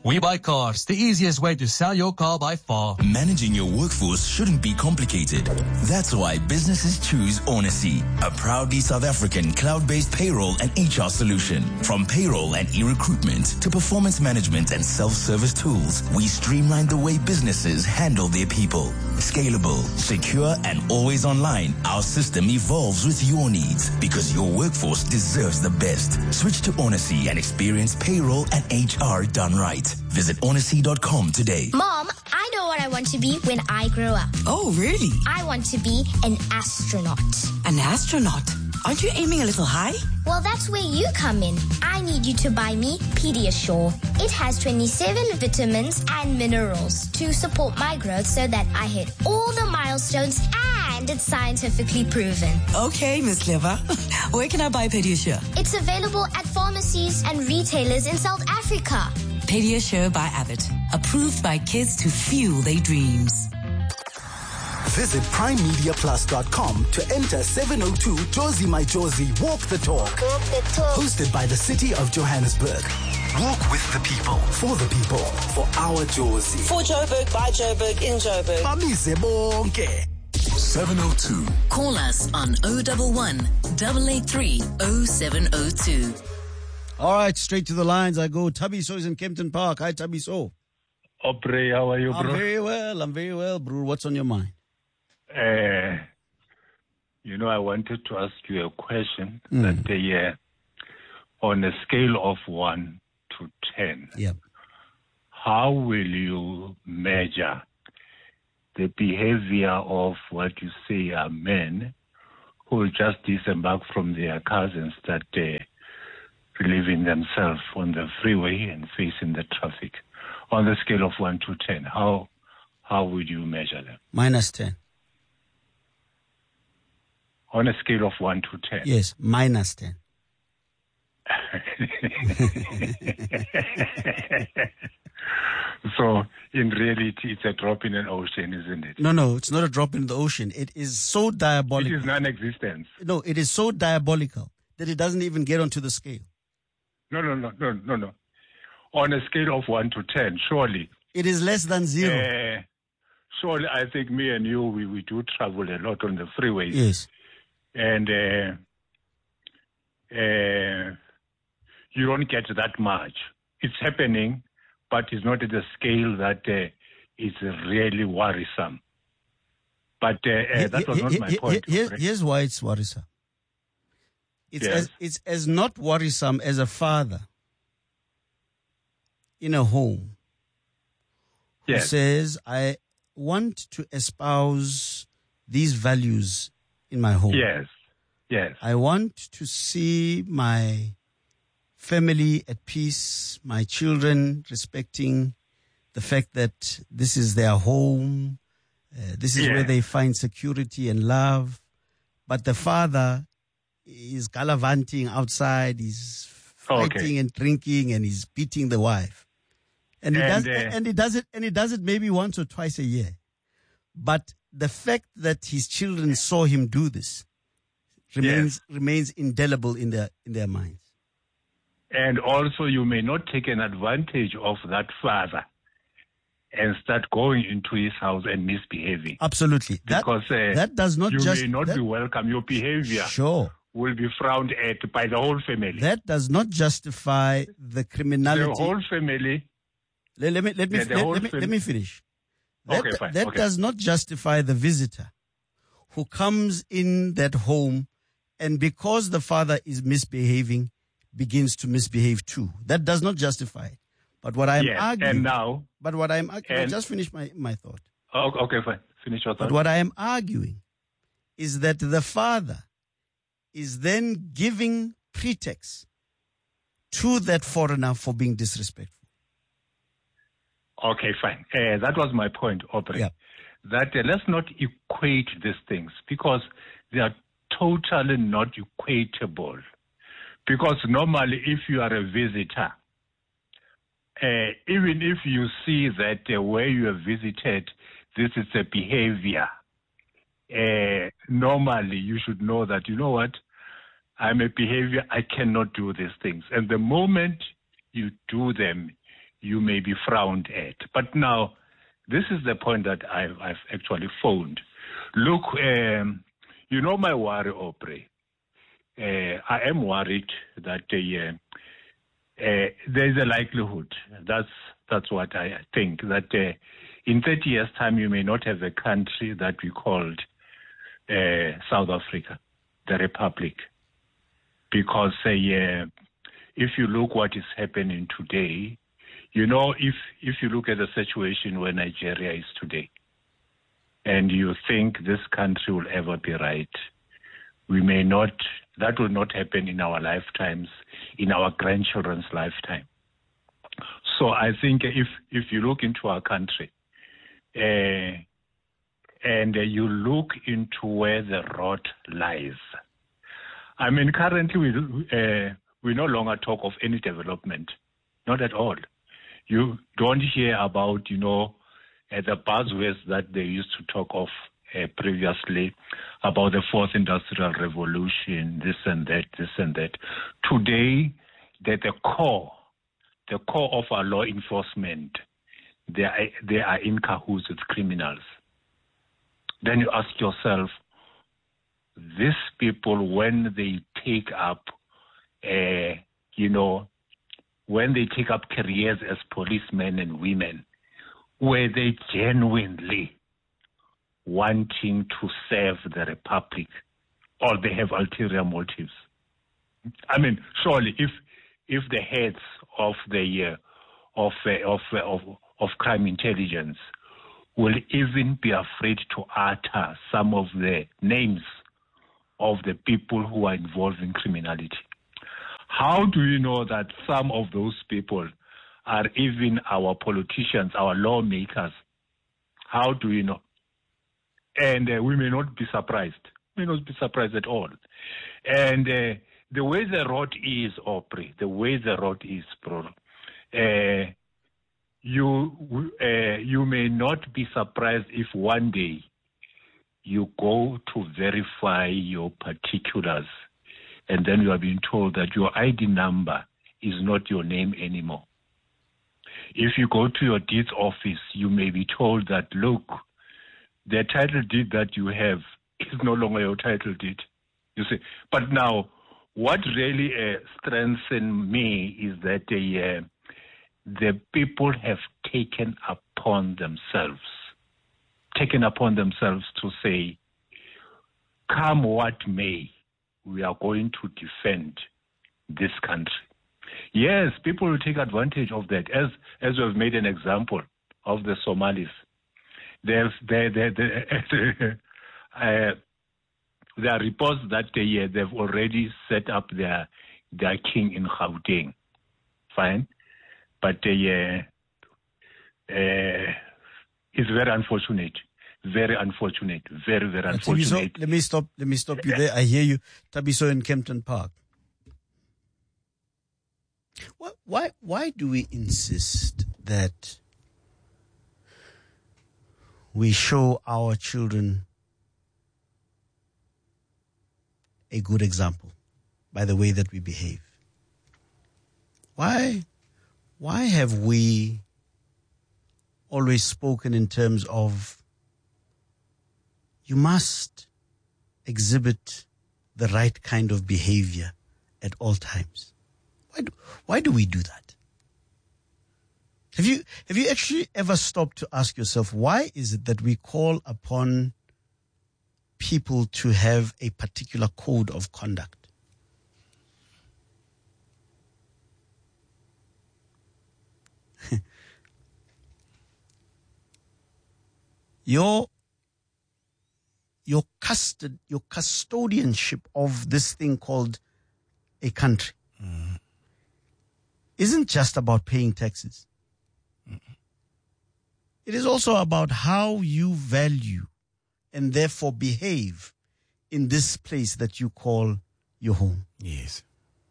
We Buy Cars, the easiest way to sell your car by far. Managing your workforce shouldn't be complicated. That's why businesses choose Onacy, a proudly South African cloud-based payroll and HR solution. From payroll and e-recruitment to performance management and self-service tools, we streamline the way businesses handle their people. Scalable, secure, and always online, our system evolves with your needs because your workforce deserves the best. Switch to Onacy and experience payroll and HR done right. Visit onacy.com today. Mom, I know what I want to be when I grow up. Oh, really? I want to be an astronaut. An astronaut? Aren't you aiming a little high? Well, that's where you come in. I need you to buy me Pediasure. It has 27 vitamins and minerals to support my growth so that I hit all the milestones, and it's scientifically proven. Okay, Miss Clever. Where can I buy Pediasure? It's available at pharmacies and retailers in South Africa. Pediasure by Abbott. Approved by kids to fuel their dreams. Visit primemediaplus.com to enter 702 Josie My Josie Walk the Talk. Hosted by the City of Johannesburg. Walk with the people, for the people, for our Josie. For Joburg, by Joburg, in Joburg. Bamise bonke. 702. Call us on 011 883 0702. All right, straight to the lines I go. Tabiso is in Kempton Park. Hi, Tabiso. Obre, how are you, bro? I'm very well, bro. What's on your mind? I wanted to ask you a question that on a scale of 1 to 10, how will you measure the behavior of what you say are men who just disembark from their cars and start relieving themselves on the freeway and facing the traffic? On the scale of 1 to 10, how would you measure them? -10. On a scale of 1 to 10? Yes, -10. So, in reality, it's a drop in an ocean, isn't it? No, it's not a drop in the ocean. It is so diabolical. It is non-existence. No, it is so diabolical that it doesn't even get onto the scale. No. On a scale of 1 to 10, surely. It is less than 0. Surely, I think me and you, we do travel a lot on the freeways. Yes. And you don't get that much. It's happening, but it's not at a scale that is really worrisome. But that was not my point. Here's why it's worrisome. It's as not worrisome as a father in a home who says, I want to espouse these values in my home. Yes. I want to see my family at peace, my children respecting the fact that this is their home, this is where they find security and love. But the father is gallivanting outside, he's fighting and drinking, and he's beating the wife. And he does it maybe once or twice a year. But the fact that his children saw him do this remains indelible in their minds. And also, you may not take an advantage of that father and start going into his house and misbehaving. Absolutely. Because that does not you may not be welcome. Your behavior will be frowned at by the whole family. That does not justify the criminality. The whole family. Let me finish. That does not justify the visitor who comes in that home and because the father is misbehaving, begins to misbehave too. That does not justify it. But what I'm arguing... Can I just finish my thought? Okay, fine. Finish your thought. But what I am arguing is that the father is then giving pretext to that foreigner for being disrespectful. Okay, fine. That was my point, Aubrey. Yeah. That let's not equate these things because they are totally not equatable. Because normally, if you are a visitor, even if you see that where you have visited, this is a behavior, normally you should know that, you know what, I'm a behavior, I cannot do these things. And the moment you do them, you may be frowned at. But now, this is the point that I've actually phoned. Look, you know my worry, Aubrey. I am worried that there's a likelihood, that's what I think, that in 30 years' time you may not have a country that we called South Africa, the Republic. Because if you look what is happening today, you know, if you look at the situation where Nigeria is today, and you think this country will ever be right, that will not happen in our lifetimes, in our grandchildren's lifetime. So I think if you look into our country, and you look into where the rot lies, I mean, currently we no longer talk of any development, not at all. You don't hear about, the buzzwords that they used to talk of previously about the fourth industrial revolution, this and that. Today, the core of our law enforcement, they are in cahoots with criminals. Then you ask yourself, these people, when they take up, when they take up careers as policemen and women, were they genuinely wanting to serve the Republic, or they have ulterior motives? I mean, surely, if the heads of the of crime intelligence will even be afraid to utter some of the names of the people who are involved in criminality, how do you know that some of those people are even our politicians, our lawmakers? How do you know? And we may not be surprised. We may not be surprised at all. And the way the road is, Aubrey, bro, you may not be surprised if one day you go to verify your particulars, and then you are being told that your ID number is not your name anymore. If you go to your deeds office, you may be told that, look, the title deed that you have is no longer your title deed. You see, but now, what really strengthens me is that the people have taken upon themselves to say, come what may, we are going to defend this country. Yes, people will take advantage of that, as we have made an example of the Somalis. There are reports that they've already set up their king in Gauteng. Fine. But it's very unfortunate. Very unfortunate. Very, very unfortunate. Tabiso, let me stop you there. I hear you. Tabiso in Kempton Park. Why do we insist that we show our children a good example by the way that we behave? Why have we always spoken in terms of you must exhibit the right kind of behavior at all times? Why do we do that? Have you actually ever stopped to ask yourself, why is it that we call upon people to have a particular code of conduct? Your custodianship of this thing called a country isn't just about paying taxes. It is also about how you value and therefore behave in this place that you call your home. Yes.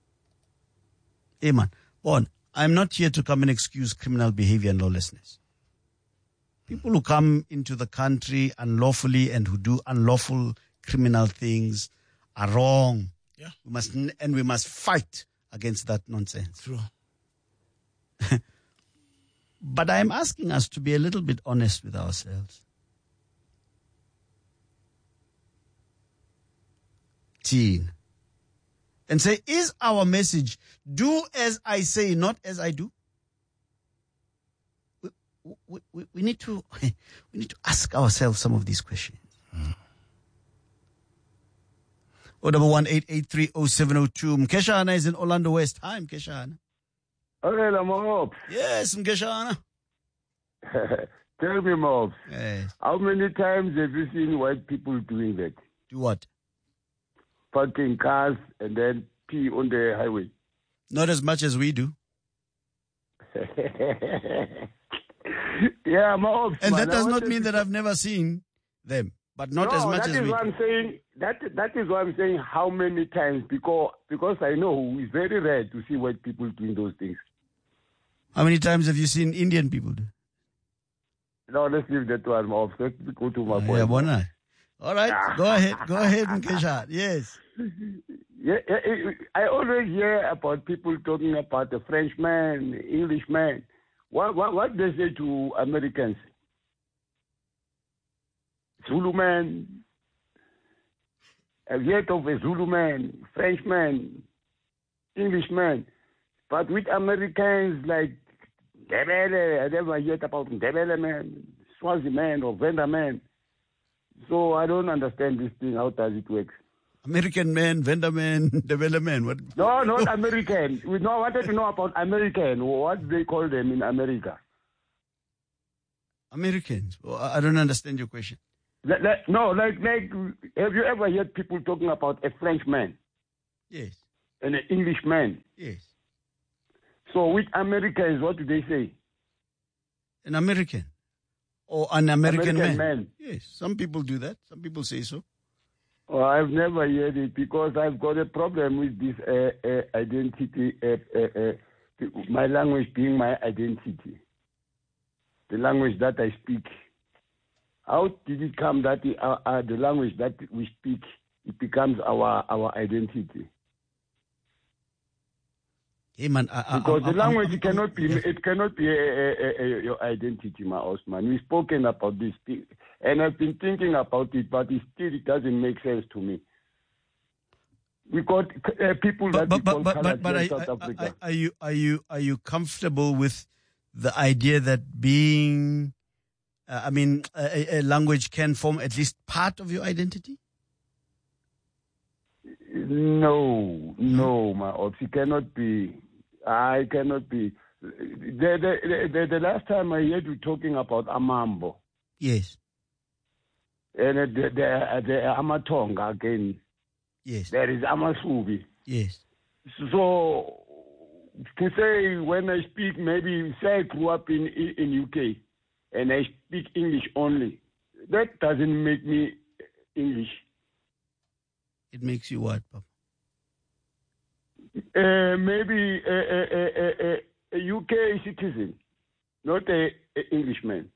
Amen. Bon, I'm not here to come and excuse criminal behavior and lawlessness. People who come into the country unlawfully and who do unlawful criminal things are wrong. Yeah. We must fight against that nonsense. True. But I'm asking us to be a little bit honest with ourselves. And say, is our message, do as I say, not as I do? We need to ask ourselves some of these questions. 011-883-0702. Mkeshana is in Orlando West. Hi, Mkeshana. Hello, Mob. Yes, Mkeshana. Tell me, Mob. Yes. How many times have you seen white people doing that? Do what? Parking cars and then pee on the highway. Not as much as we do. Yeah, Mob. And that does not mean that I've never seen them, but not as much as we do. I'm saying. That is why I'm saying how many times, because I know it's very rare to see white people doing those things. How many times have you seen Indian people do? No, let's leave that one off. Let's go to my point. Yeah, why not? All right, go ahead, Mkeshana. Yes. Yeah, I always hear about people talking about the Frenchman, Englishman. What they say to Americans? Zulu man. I've heard of a Zulu man, Frenchman, Englishman. But with Americans like Ndebele, I never heard about Ndebele man, Swazi man, or Venda man. So I don't understand this thing. How does it work? American man, Venda man, Ndebele man. What? No, not American. I wanted to know about American. What they call them in America? Americans? Well, I don't understand your question. Have you ever heard people talking about a Frenchman? Yes. And an Englishman? Yes. So with Americans, what do they say? An American. Or an American man. Yes. Some people do that. Some people say so. Oh, I've never heard it because I've got a problem with this identity, my language being my identity. The language that I speak. How did it come that the language that we speak, it becomes our identity? Hey man, because the language cannot be your identity, my Osman. We've spoken about this, and I've been thinking about it, but it doesn't make sense to me. We got people that call in South Africa. Are you comfortable with the idea that being a language can form at least part of your identity? No, my Ops. It cannot be. I cannot be. The last time I heard you talking about Amambo. Yes. And the Amatonga again. Yes. There is Amasubi. Yes. So, to say when I speak, maybe say I grew up in UK and I speak English only, that doesn't make me English. It makes you what, Papa? Maybe a UK citizen, not an Englishman.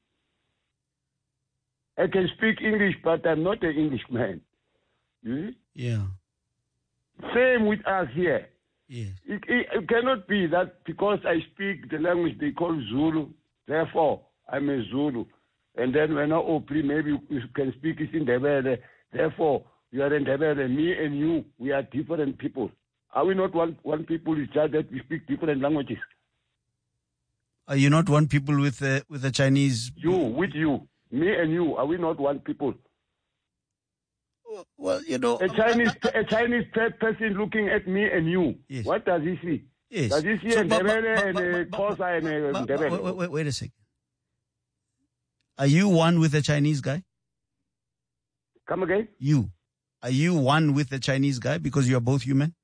I can speak English, but I'm not an Englishman. Yeah. Same with us here. Yes. It cannot be that because I speak the language they call Zulu, therefore I'm a Zulu. And then when I maybe you can speak it in Ndebele, therefore you are in Ndebele, me and you, we are different people. Are we not one people? It's just that we speak different languages. Are you not one people with a Chinese? With you. Me and you, are we not one people? Well, a Chinese person looking at me and you. Yes. What does he see? Yes. Does he see a Ndebele and a Xhosa and a Ndebele? Wait a second. Are you one with a Chinese guy? Come again? Are you one with a Chinese guy because you are both human?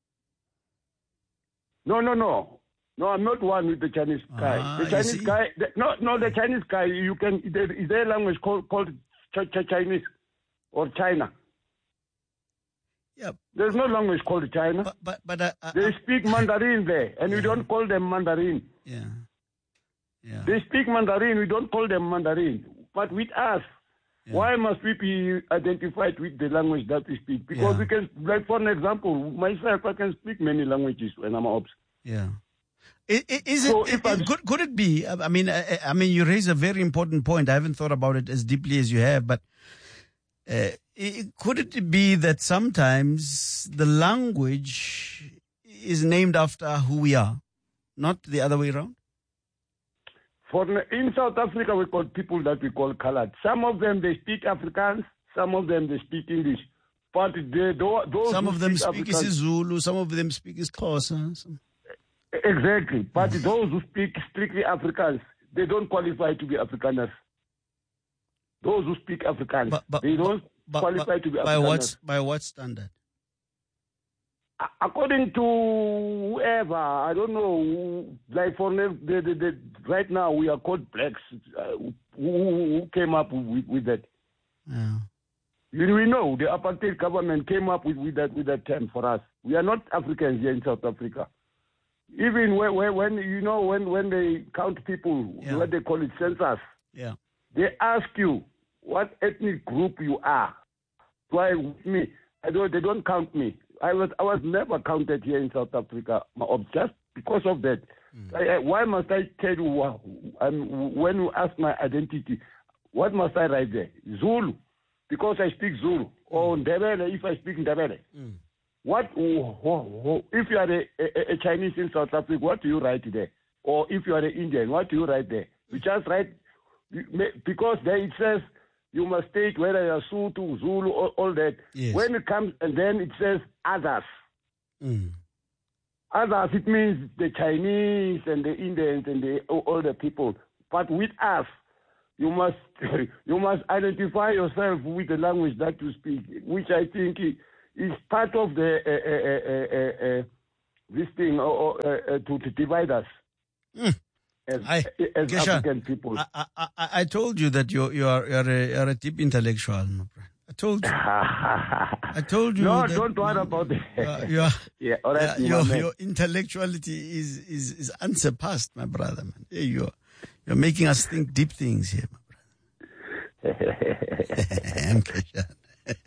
No. No, I'm not one with the Chinese guy. The Chinese guy, the Chinese guy, you can, is there a language called Chinese or China? Yeah. There's no language called China. But they speak Mandarin there, and we don't call them Mandarin. Yeah. They speak Mandarin, we don't call them Mandarin. But with us, why must we be identified with the language that we speak? Because we can, like for an example, myself, I can speak many languages when I'm ops. Yeah. Could it be? I mean, you raise a very important point. I haven't thought about it as deeply as you have, but could it be that sometimes the language is named after who we are, not the other way around? In South Africa, we call people that we call colored. Some of them, they speak Afrikaans. Some of them, they speak English. But those some of them speak isiZulu. Some of them speak Xhosa. Exactly. But those who speak strictly Afrikaans, they don't qualify to be Afrikaners. Those who speak Afrikaans, they don't qualify to be Afrikaners. By what standard? According to whoever, I don't know. Like for right now, we are called blacks. Who came up with that? Yeah. We know the apartheid government came up with that term for us. We are not Africans here in South Africa. Even when they count people, what they call it census, they ask you what ethnic group you are. Why with me? They don't count me. I was never counted here in South Africa just because of that. Why must I tell you when you ask my identity? What must I write there? Zulu, because I speak Zulu, or Ndebele if I speak Ndebele. What if you are a Chinese in South Africa? What do you write there? Or if you are an Indian, what do you write there? You just write because there it says you must state whether you are Sotho, Zulu, all that. Yes. When it comes and then it says others. Others, it means the Chinese and the Indians and all the people. But with us, you must identify yourself with the language that you speak, which I think is part of the this thing to divide us as African people. I told you that you're a deep intellectual, my friend. I told you. No, don't worry about that. All right, your intellectuality is unsurpassed, my brother. Man, you're making us think deep things here, my brother.